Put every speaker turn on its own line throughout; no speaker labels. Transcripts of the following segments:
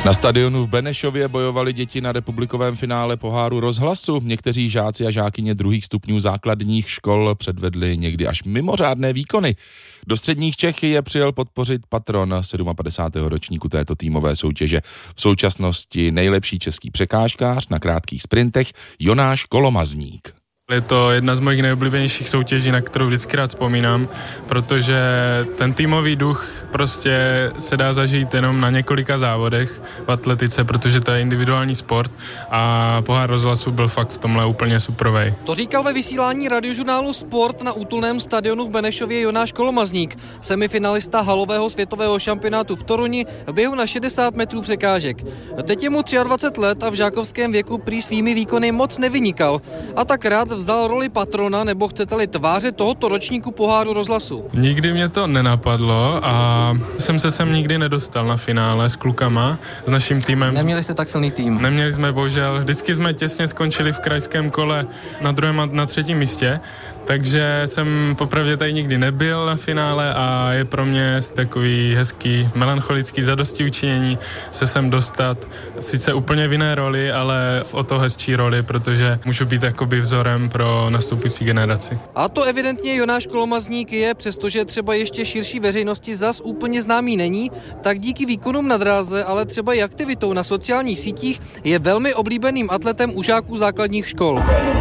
Na stadionu v Benešově bojovali děti na republikovém finále poháru Rozhlasu. Někteří žáci a žákyně druhých stupňů základních škol předvedli někdy až mimořádné výkony. Do středních Čech je přijel podpořit patron 57. ročníku této týmové soutěže. V současnosti nejlepší český překážkář na krátkých sprintech Jonáš Kolomazník.
Je to jedna z mojich nejoblíbenějších soutěží, na kterou vždycky rád vzpomínám, protože ten týmový duch prostě se dá zažít jenom na několika závodech v atletice, protože to je individuální sport a pohár Rozhlasu byl fakt v tomhle úplně superovej.
To říkal ve vysílání radiožurnálu Sport na útulném stadionu v Benešově Jonáš Kolomazník, semifinalista halového světového šampionátu v Toruni v běhu na 60 metrů překážek. Teď je mu 23 let a v žákovském věku prý svými výkony moc nevynikal a tak rád vzal roli patrona, nebo chcete-li tváře tohoto ročníku poháru Rozhlasu.
Nikdy mě to nenapadlo a jsem se sem nikdy nedostal na finále s klukama, s naším týmem.
Neměli jste tak silný tým?
Neměli jsme, bohužel. Vždycky jsme těsně skončili v krajském kole na 2. a na 3. místě, takže jsem popravdě tady nikdy nebyl na finále a je pro mě takový hezký, melancholický zadostiučinění se sem dostat. Sice úplně v jiné roli, ale v o to hezčí roli, protože můžu být jakoby vzorem pro nastupující generaci.
A to evidentně Jonáš Kolomazník je, přestože třeba ještě širší veřejnosti zas úplně známý není, tak díky výkonům na dráze, ale třeba i aktivitou na sociálních sítích je velmi oblíbeným atletem u žáků základních škol.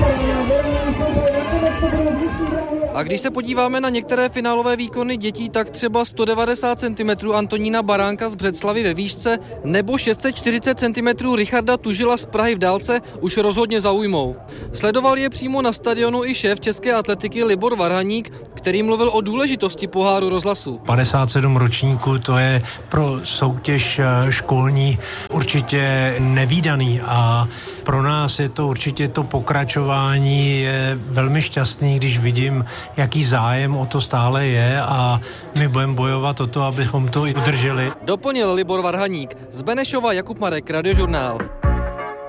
A když se podíváme na některé finálové výkony dětí, tak třeba 190 cm Antonína Baránka z Břeclavy ve výšce nebo 640 cm Richarda Tužila z Prahy v dálce už rozhodně zaujmou. Sledoval je přímo na stadionu i šéf české atletiky Libor Varhaník, který mluvil o důležitosti poháru Rozhlasu.
57 ročníků, to je pro soutěž školní určitě nevídaný a pro nás je to určitě to pokračování, je velmi šťastný, když vidím, jaký zájem o to stále je a my budeme bojovat o to, abychom to i udrželi.
Doplnil Libor Varhaník. Z Benešova Jakub Marek, Radiožurnál.